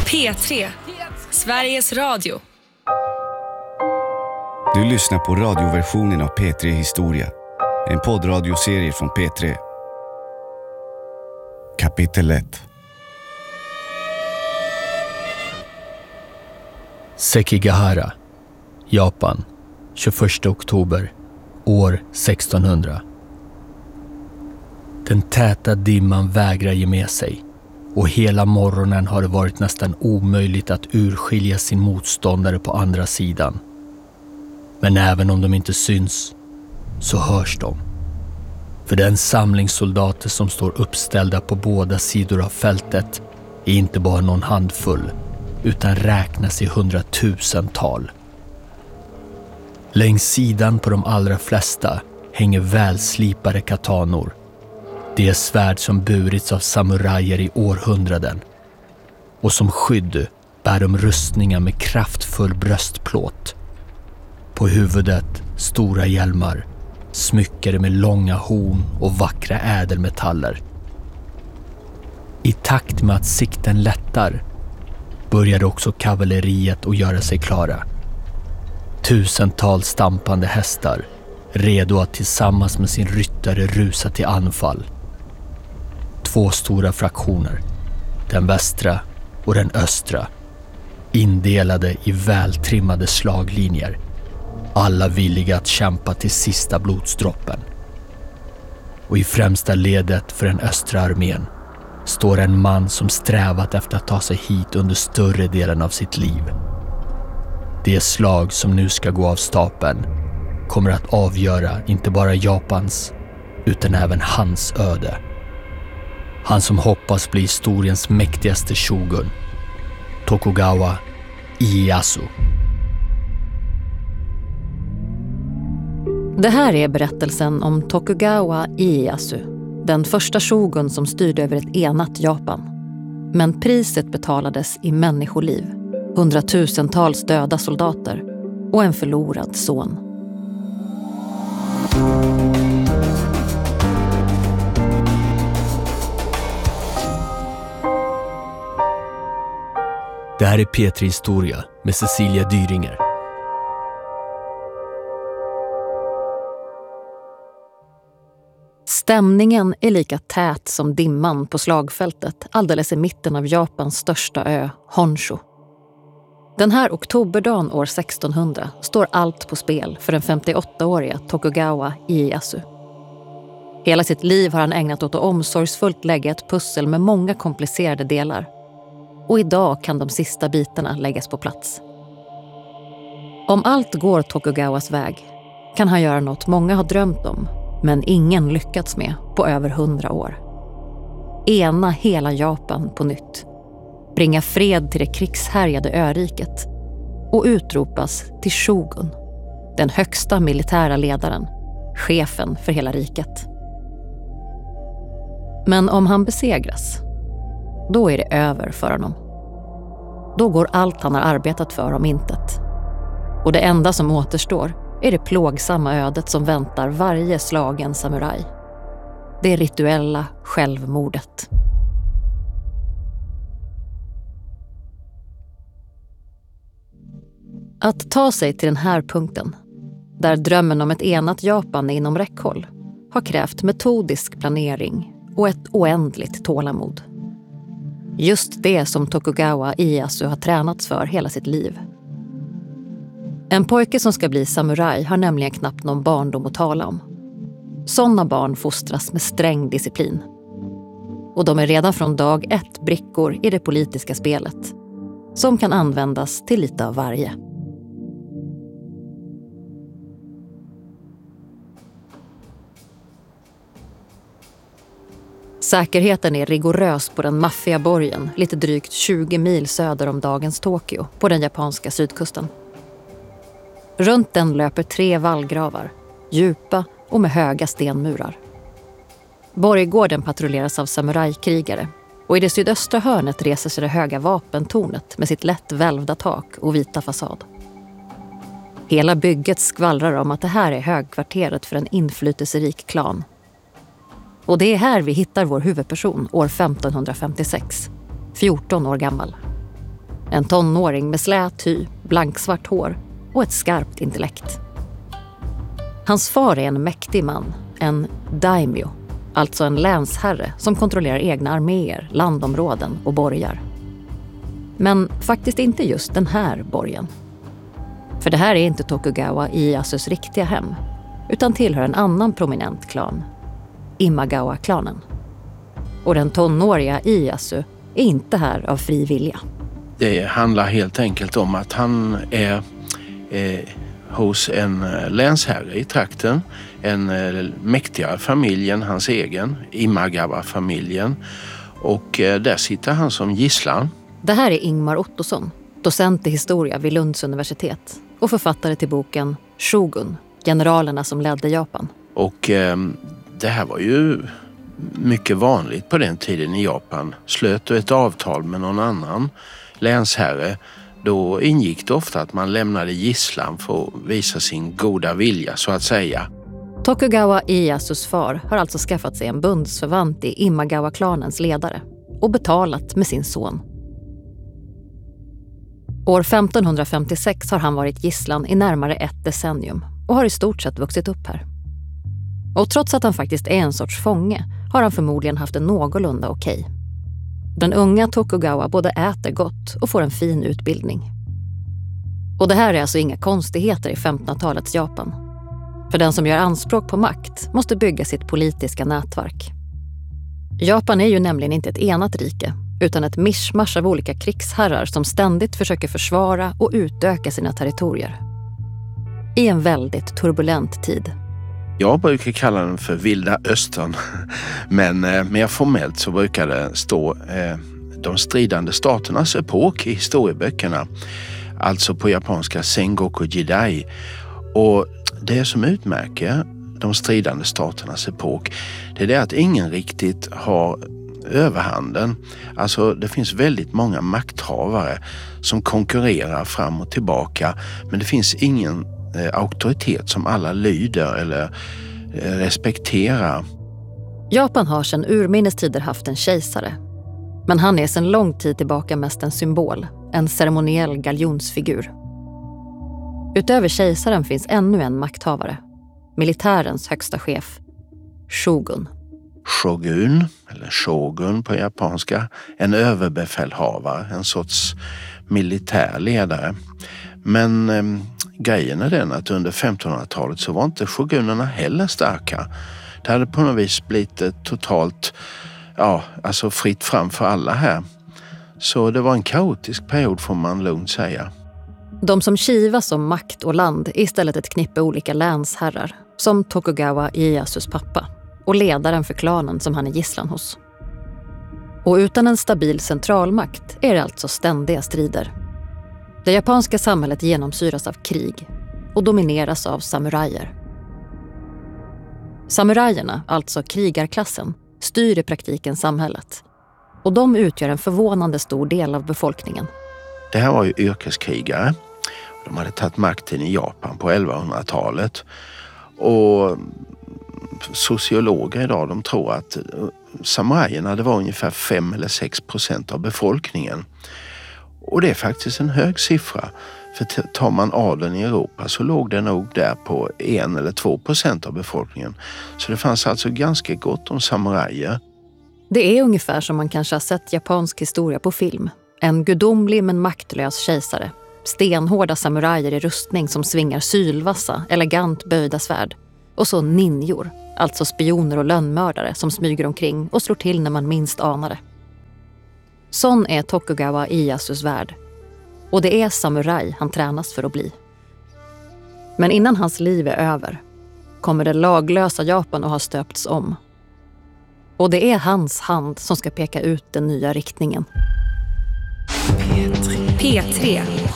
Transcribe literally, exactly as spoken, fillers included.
P tre, Sveriges Radio. Du lyssnar på radioversionen av P tre Historia. En poddradioserie från P tre. Kapitel ett. Sekigahara, Japan, tjugoförsta oktober, år sextonhundra. Den täta dimman vägrar ge med sig och hela morgonen har det varit nästan omöjligt att urskilja sin motståndare på andra sidan. Men även om de inte syns så hörs de. För den samling soldater som står uppställda på båda sidor av fältet är inte bara någon handfull utan räknas i hundratusental. Längs sidan på de allra flesta hänger välslipade katanor. Det är svärd som burits av samurajer i århundraden. Och som skydd bär de rustningar med kraftfull bröstplåt. På huvudet stora hjälmar, smyckade med långa horn och vackra ädelmetaller. I takt med att sikten lättar började också kavalleriet att göra sig klara. Tusentals stampande hästar, redo att tillsammans med sin ryttare rusa till anfall. Två stora fraktioner, den västra och den östra, indelade i vältrimmade slaglinjer, alla villiga att kämpa till sista blodsdroppen. Och i främsta ledet för den östra armén står en man som strävat efter att ta sig hit under större delen av sitt liv. Det slag som nu ska gå av stapeln kommer att avgöra inte bara Japans utan även hans öde. Han som hoppas bli historiens mäktigaste shogun, Tokugawa Ieyasu. Det här är berättelsen om Tokugawa Ieyasu, den första shogun som styrde över ett enat Japan. Men priset betalades i människoliv, hundratusentals döda soldater och en förlorad son. Det här är P tre Historia med Cecilia Dyringer. Stämningen är lika tät som dimman på slagfältet alldeles i mitten av Japans största ö, Honshu. Den här oktoberdagen år sextonhundra står allt på spel för den femtioåttaåriga Tokugawa Ieyasu. Hela sitt liv har han ägnat åt att omsorgsfullt lägga ett pussel med många komplicerade delar. Och idag kan de sista bitarna läggas på plats. Om allt går Tokugawas väg kan han göra något många har drömt om, men ingen lyckats med på över hundra år. Ena hela Japan på nytt. Bringa fred till det krigshärjade öriket och utropas till shogun, den högsta militära ledaren, chefen för hela riket. Men om han besegras, då är det över för honom. Då går allt han har arbetat för om intet. Och det enda som återstår är det plågsamma ödet som väntar varje slagen samuraj. Det rituella självmordet. Att ta sig till den här punkten, där drömmen om ett enat Japan är inom räckhåll, har krävt metodisk planering och ett oändligt tålamod. Just det som Tokugawa Ieyasu har tränats för hela sitt liv. En pojke som ska bli samuraj har nämligen knappt någon barndom att tala om. Sådana barn fostras med sträng disciplin. Och de är redan från dag ett brickor i det politiska spelet, som kan användas till lite av varje. Säkerheten är rigorös på den maffiaborgen lite drygt tjugo mil söder om dagens Tokyo på den japanska sydkusten. Runt den löper tre vallgravar, djupa och med höga stenmurar. Borggården patrulleras av samurajkrigare och i det sydöstra hörnet reser sig det höga vapentornet med sitt lätt välvda tak och vita fasad. Hela bygget skvallrar om att det här är högkvarteret för en inflytelserik klan. Och det är här vi hittar vår huvudperson år femtonhundrafemtiosex, fjorton år gammal. En tonåring med slät hy, blanksvart hår och ett skarpt intellekt. Hans far är en mäktig man, en daimyo, alltså en länsherre som kontrollerar egna arméer, landområden och borgar. Men faktiskt inte just den här borgen. För det här är inte Tokugawa Ieyasus riktiga hem, utan tillhör en annan prominent klan, Imagawa-klanen. Och den tonåriga Ieyasu är inte här av fri vilja. Det handlar helt enkelt om att han är eh, hos en länsherre i trakten, en eh, mäktigare familj än hans egen, Imagawa-familjen. Och eh, där sitter han som gisslan. Det här är Ingmar Ottosson, docent i historia vid Lunds universitet och författare till boken Shogun, generalerna som ledde Japan. Och eh, det här var ju mycket vanligt på den tiden i Japan. Slöt du ett avtal med någon annan länsherre, då ingick det ofta att man lämnade gisslan för att visa sin goda vilja, så att säga. Tokugawa Ieyasus far har alltså skaffat sig en bundsförvant i Imagawa-klanens ledare och betalat med sin son. År femton femtiosex har han varit gisslan i närmare ett decennium och har i stort sett vuxit upp här. Och trots att han faktiskt är en sorts fånge har han förmodligen haft en någorlunda okej. Den unga Tokugawa både äter gott och får en fin utbildning. Och det här är alltså inga konstigheter i femtonhundratalets Japan. För den som gör anspråk på makt måste bygga sitt politiska nätverk. Japan är ju nämligen inte ett enat rike, utan ett mischmasch av olika krigsherrar som ständigt försöker försvara och utöka sina territorier. I en väldigt turbulent tid. Jag brukar kalla den för vilda östern, men eh, mer formellt så brukar det stå eh, de stridande staternas epok i historieböckerna, alltså på japanska Sengoku Jidai. Och det som utmärker de stridande staternas epok, det är det att ingen riktigt har överhanden. Alltså det finns väldigt många makthavare som konkurrerar fram och tillbaka, men det finns ingen eh, auktoritet som alla lyder eller eh, respekterar. Japan har sedan urminnes tider haft en kejsare, men han är sedan lång tid tillbaka mest en symbol, en ceremoniell galjonsfigur. Utöver kejsaren finns ännu en makthavare, militärens högsta chef, shogun. Shogun, eller shogun på japanska, en överbefälhavare, en sorts militär ledare. Men eh, grejen är den att under femtonhundratalet så var inte shogunerna heller starka. Det hade på något vis blivit ett totalt, ja, alltså fritt fram för alla här. Så det var en kaotisk period får man lugnt säga. De som kivas om makt och land är istället ett knippe olika länsherrar, som Tokugawa Ieyasus pappa och ledaren för klanen som han är gisslan hos. Och utan en stabil centralmakt är det alltså ständiga strider. Det japanska samhället genomsyras av krig och domineras av samurajer. Samurajerna, alltså krigarklassen, styr i praktiken samhället. Och de utgör en förvånande stor del av befolkningen. Det här var ju yrkeskrigare. De hade tagit makten i Japan på elvahundratalet. Och sociologer idag, de tror att samurajerna, det var ungefär fem eller sex procent av befolkningen. Och det är faktiskt en hög siffra. För tar man adeln i Europa så låg det nog där på en eller två procent av befolkningen. Så det fanns alltså ganska gott om samurajer. Det är ungefär som man kanske har sett japansk historia på film. En gudomlig men maktlös kejsare. Stenhårda samurajer i rustning som svingar sylvassa, elegant böjda svärd. Och så ninjor, alltså spioner och lönnmördare som smyger omkring och slår till när man minst anar det. Sån är Tokugawa Ieyasus värld. Och det är samuraj han tränas för att bli. Men innan hans liv är över kommer det laglösa Japan att ha stöpts om. Och det är hans hand som ska peka ut den nya riktningen. P tre.